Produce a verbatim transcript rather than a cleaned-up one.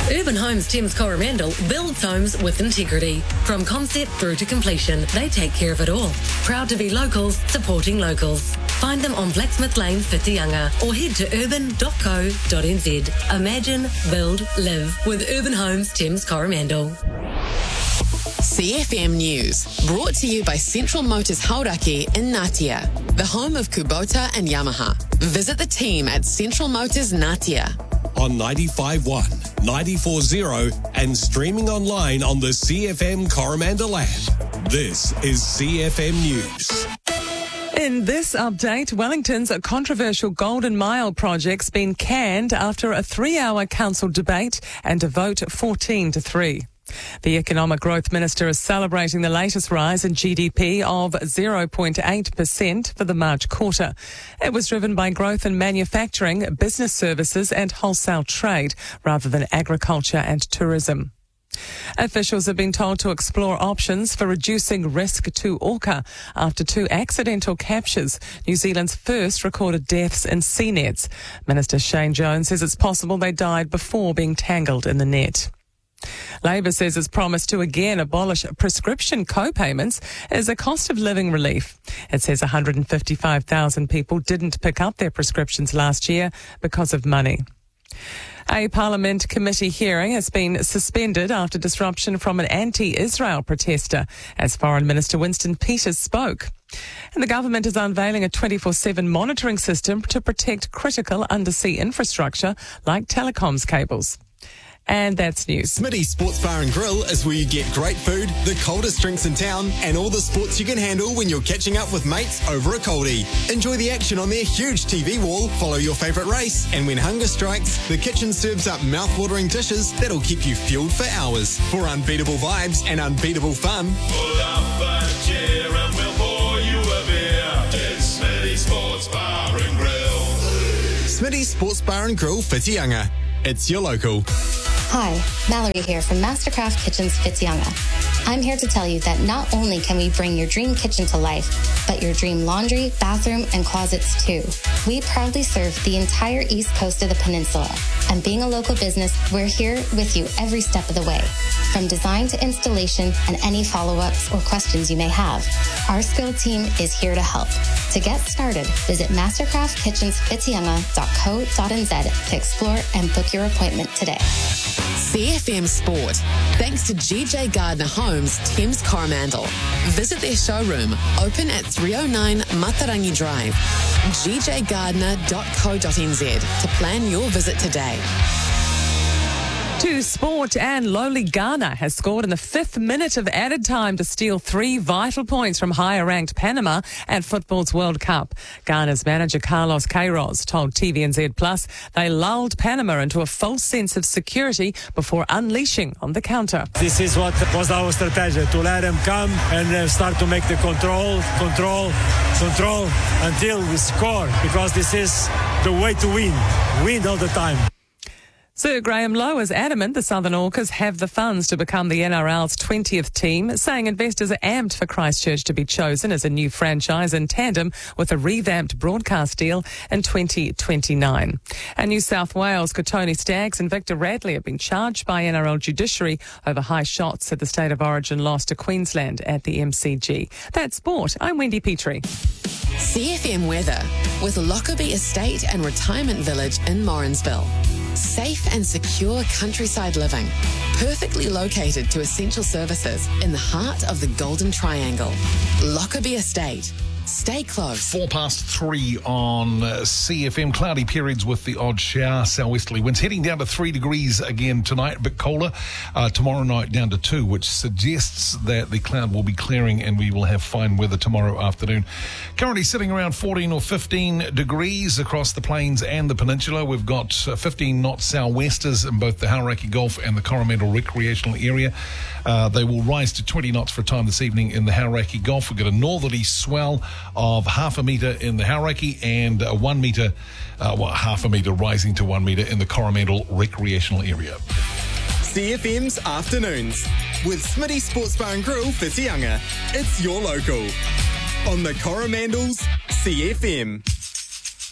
Urban Homes Thames Coromandel builds homes with integrity. From concept through to completion, they take care of it all. Proud to be locals, supporting locals. Find them on Blacksmith Lane, Whitianga, or head to urban dot co dot n z. Imagine, build, live with Urban Homes Thames Coromandel. C F M News, brought to you by Central Motors Hauraki in Ngatea, the home of Kubota and Yamaha. Visit the team at Central Motors Ngatea. On ninety-five point one, ninety-four point zero and streaming online on the C F M Coromandel app. This is C F M News. In this update, Wellington's controversial Golden Mile project's been canned after a three-hour council debate and a vote fourteen to three. The Economic Growth Minister is celebrating the latest rise in G D P of zero point eight percent for the March quarter. It was driven by growth in manufacturing, business services and wholesale trade, rather than agriculture and tourism. Officials have been told to explore options for reducing risk to orca after two accidental captures, New Zealand's first recorded deaths in sea nets. Minister Shane Jones says it's possible they died before being tangled in the net. Labor says its promise to again abolish prescription co-payments is a cost of living relief. It says one hundred fifty-five thousand people didn't pick up their prescriptions last year because of money. A Parliament committee hearing has been suspended after disruption from an anti-Israel protester as Foreign Minister Winston Peters spoke. And the government is unveiling a twenty-four seven monitoring system to protect critical undersea infrastructure like telecoms cables. And that's news. Smitty Sports Bar and Grill is where you get great food, the coldest drinks in town, and all the sports you can handle when you're catching up with mates over a coldie. Enjoy the action on their huge T V wall, follow your favourite race, and when hunger strikes, the kitchen serves up mouth-watering dishes that'll keep you fueled for hours. For unbeatable vibes and unbeatable fun, pull up a chair and we'll pour you a beer. It's Smitty Sports Bar and Grill. Smitty Sports Bar and Grill, Whitianga. It's your local. Hi, Mallory here from Mastercraft Kitchens Whitianga. I'm here to tell you that not only can we bring your dream kitchen to life, but your dream laundry, bathroom, and closets too. We proudly serve the entire east coast of the peninsula. And being a local business, we're here with you every step of the way. From design to installation and any follow-ups or questions you may have, our skilled team is here to help. To get started, visit mastercraft kitchens whitianga dot co dot n z to explore and book your appointment today. C F M Sport, thanks to G J Gardner Homes Thames Coromandel. Visit their showroom, open at three oh nine Matarangi Drive, g j gardner dot co dot n z to plan your visit today. To sport, and Lowly Ghana has scored in the fifth minute of added time to steal three vital points from higher-ranked Panama at football's World Cup. Ghana's manager Carlos Queiroz told T V N Z Plus they lulled Panama into a false sense of security before unleashing on the counter. This is what was our strategy, to let them come and uh, start to make the control, control, control until we score, because this is the way to win. Win all the time. Sir Graham Lowe is adamant the Southern Orcas have the funds to become the N R L's twentieth team, saying investors are amped for Christchurch to be chosen as a new franchise in tandem with a revamped broadcast deal in twenty twenty-nine. And New South Wales Kotoni Stags and Victor Radley have been charged by N R L judiciary over high shots at the State of Origin loss to Queensland at the M C G. That's sport. I'm Wendy Petrie. C F M weather with Lockerbie Estate and Retirement Village in Morrinsville. Safe and secure countryside living, perfectly located to essential services in the heart of the Golden Triangle. Lockerbie Estate. Stay close. Four past three on uh, C F M. Cloudy periods with the odd shower. Southwesterly winds heading down to three degrees again tonight, a bit colder. Uh, tomorrow night down to two, which suggests that the cloud will be clearing and we will have fine weather tomorrow afternoon. Currently sitting around fourteen or fifteen degrees across the plains and the peninsula. We've got uh, fifteen knot sou'westers in both the Hauraki Gulf and the Coromandel recreational area. Uh, they will rise to twenty knots for a time this evening in the Hauraki Gulf. We've got a northerly swell of half a metre in the Hauraki and a one metre, uh, well, half a metre rising to one metre in the Coromandel recreational area. C F M's Afternoons with Smitty Sports Bar and Grill Whitianga. It's your local. On the Coromandel's C F M.